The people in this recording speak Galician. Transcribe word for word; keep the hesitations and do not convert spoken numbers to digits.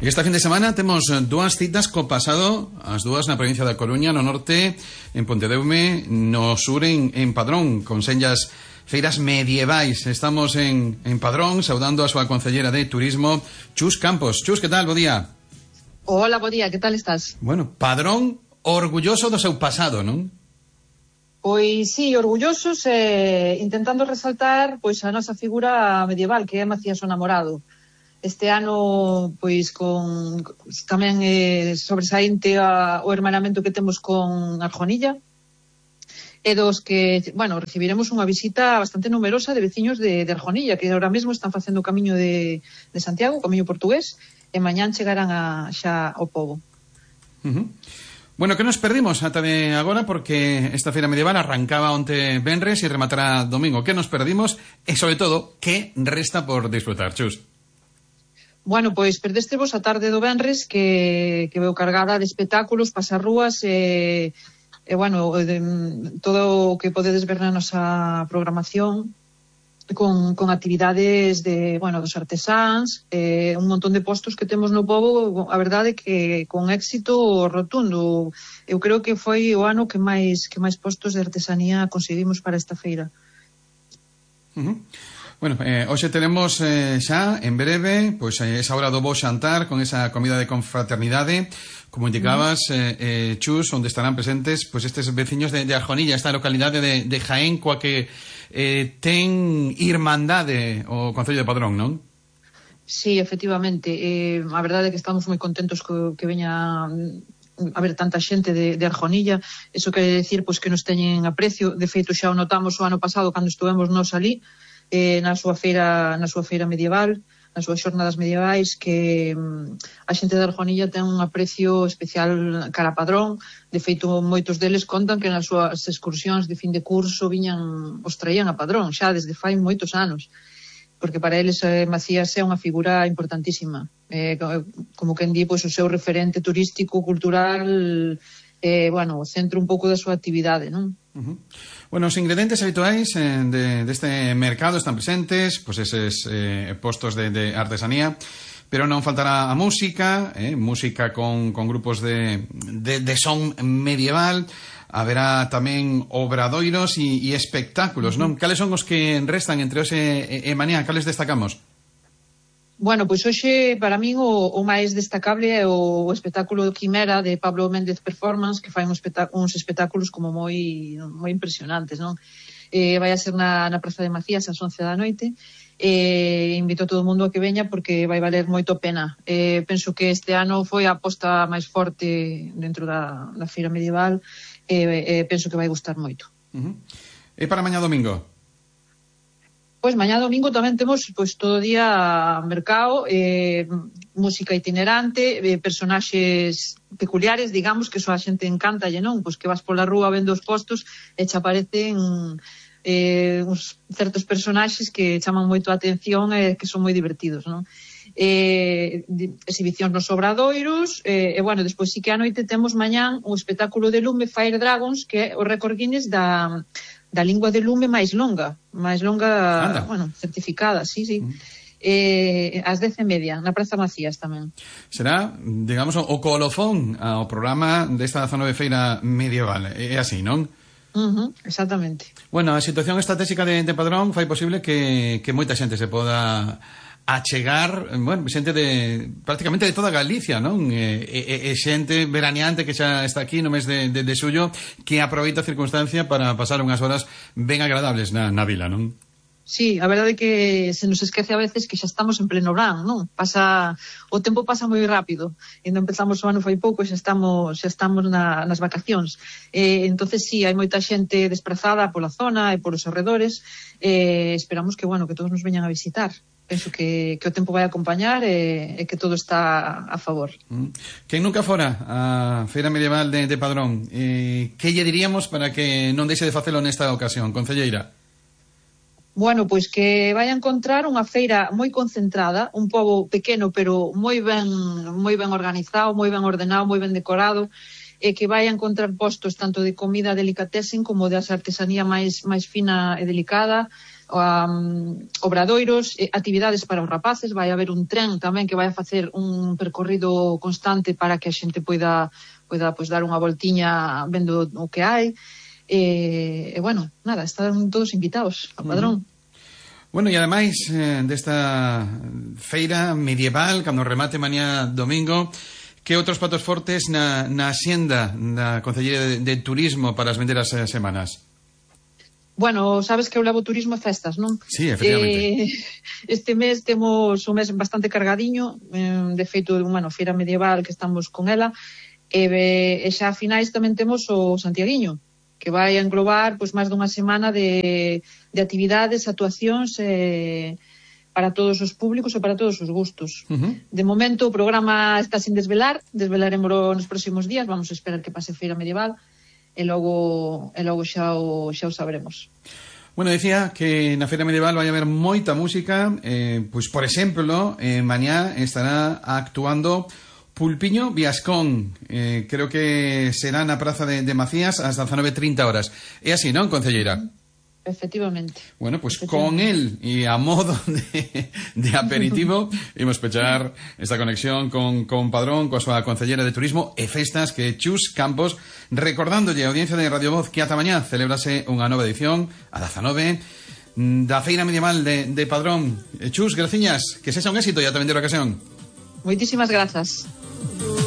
E esta fin de semana temos dúas citas co pasado, as dúas na provincia da Coruña, no norte, en Pontedeume, no sur, en, en Padrón, con senllas feiras medievais. Estamos en, en Padrón, saudando a súa concellera de Turismo, Chus Campos. Chus, que tal? Bo día. Hola, bo día, que tal estás? Bueno, Padrón orgulloso do seu pasado, non? Pois sí, orgullosos e intentando resaltar pois a nosa figura medieval, que é Macías o Namorado. Este ano, pois, con tamén eh, sobresaínte a, o hermanamento que temos con Arjonilla, e dos que, bueno, recibiremos unha visita bastante numerosa de veciños de, de Arjonilla, que ahora mesmo están facendo o camiño de, de Santiago, o camiño portugués, e mañán chegarán a, xa ao pobo. Uh-huh. Bueno, que nos perdimos ata de agora, porque esta feira medieval arrancaba onte venres e rematará domingo. Que nos perdimos e, sobre todo, que resta por disfrutar, Chus? Bueno, pois perdestevos a tarde do venres que, que veu cargada de espectáculos, pasarrúas e, e bueno, de, todo o que podedes ver na nosa programación con, con actividades de, bueno, dos artesáns, eh, un montón de postos que temos no pobo, a verdade que con éxito rotundo. Eu creo que foi o ano que máis que máis postos de artesanía conseguimos para esta feira. Uh-huh. Bueno, eh, hoxe tenemos eh, xa, en breve, pois eh, esa hora do bo xantar con esa comida de confraternidade, como indicabas, eh, eh, Chus, onde estarán presentes pois estes veciños de, de Arjonilla, esta localidade de, de Jaén, coa que eh, ten irmandade o Concello de Padrón, non? Sí, efectivamente. Eh, a verdade é que estamos moi contentos que, que veña a ver tanta xente de, de Arjonilla. Eso quere decir pois, que nos teñen aprecio. De feito, xa o notamos o ano pasado cando estuvemos nos ali, Eh, na súa feira na súa feira medieval, nas súas xornadas medievais, que mm, a xente de Arjonilla ten un aprecio especial cara a Padrón. De feito, moitos deles contan que nas súas excursións de fin de curso viñan, os traían a Padrón xa desde fai moitos anos, porque para eles eh, Macías é unha figura importantísima, eh, como quen di, pois o seu referente turístico, cultural, eh, bueno, o centro un pouco da súa actividade, non? Uh-huh. Bueno, os ingredientes habituais eh, de, de este mercado están presentes, pois pues eses eh, postos de, de artesanía, pero non faltará a música, eh, música con, con grupos de, de, de son medieval, haberá tamén obradoiros e, e espectáculos, non? Cales son os que restan entre hoxe e, e mañá? Cales destacamos? Bueno, pois hoxe para min o, o máis destacable é o, o espectáculo Quimera de Pablo Méndez Performance, que fai uns, espectá uns espectáculos como moi moi impresionantes, non? Eh, vai a ser na, na Praza de Macías ás once da noite. Eh, invito a todo o mundo a que veña porque vai valer moito pena. Eh, penso que este ano foi a aposta máis forte dentro da, da feira medieval e eh, eh, penso que vai gustar moito. Uh-huh. E para mañá domingo? Pois mañá domingo tamén temos pois todo o día mercado, eh, música itinerante, eh, personaxes peculiares, digamos, que só a xente encanta, lle non? Pois que vas pola rúa vendo os postos e che aparecen eh, uns certos personaxes que chaman moito a atención e que son moi divertidos, non? Eh, exhibicións nos obradoiros, eh, e bueno, despois sí que a noite temos mañán o espectáculo de lume Fire Dragons, que é o récord Guinness da... da lingua de lume máis longa, máis longa, Anda. bueno, certificada, sí, sí. Mm. Eh, ás dez e media, na Praza Macías tamén. Será, digamos, o colofón ao programa desta zona de feira medieval, é así, non? Uh-huh, exactamente. Bueno, a situación estratégica de, de Padrón fai posible que, que moita xente se poda achegar, bueno, xente de prácticamente de toda Galicia, non? E, e, e xente veraneante que xa está aquí no mes de, de, de xullo, que aproveita a circunstancia para pasar unhas horas ben agradables na, na vila, non? Sí, a verdade é que se nos esquece a veces que xa estamos en pleno verán, non? Pasa, o tempo pasa moi rápido, e non empezamos o ano fai pouco, xa estamos xa estamos na, nas vacacións. Eh, entonces sí, hai moita xente desprazada pola zona e polos arredores, e eh, esperamos que, bueno, que todos nos veñan a visitar. Penso que, que o tempo vai acompañar e, e que todo está a favor. Mm. Quen nunca fora a Feira Medieval de, de Padrón, eh, que lle diríamos para que non deixe de facelo nesta ocasión, concelleira? Bueno, pois que vai a encontrar unha feira moi concentrada, un pobo pequeno pero moi ben moi ben organizado, moi ben ordenado, moi ben decorado, e que vai a encontrar postos tanto de comida delicatessen como de artesanía máis máis fina e delicada, um, obradoiros, eh, actividades para os rapaces, vai haber un tren tamén que vai a facer un percorrido constante para que a xente poida, poida pois, dar unha voltiña vendo o que hai. E, e bueno, nada, están todos invitados ao Padrón. Uh-huh. Bueno, e ademais eh, desta feira medieval, cando remate mañá domingo, que outros platos fortes na, na xenda da Concellería de, de Turismo para as vindeiras eh, semanas? Bueno, sabes que eu levo turismo e festas, non? Sí, efectivamente. Eh, este mes temos un mes bastante cargadiño, eh, de feito, bueno, feira medieval que estamos con ela, e, e xa a finais tamén temos o Santiaguiño, que vai a englobar pois, máis dunha semana de, de actividades, actuacións eh, para todos os públicos e para todos os gustos. Uh-huh. De momento o programa está sin desvelar, desvelaremoslo nos próximos días, vamos a esperar que pase a feira medieval e logo, e logo xa, o, xa o sabremos. Bueno, decía que na feira medieval vai haber moita música, eh, pois por exemplo, eh, mañá estará actuando Pulpiño Viascón, eh, creo que será na Praza de, de Macías ás dezanove e trinta horas. É así, non, concelleira? Efectivamente. Bueno, pues con él y a modo de, de aperitivo imos pechar esta conexión con, con Padrón, coa súa concellera de Turismo e Festas, que é Chus Campos, recordándolle a audiencia de Radio Voz que ata mañá celebrase unha nova edición a dezanove da Feira Medieval de, de Padrón. Chus, graciñas, que sexa un éxito e ata vender a ocasión. Moitísimas grazas.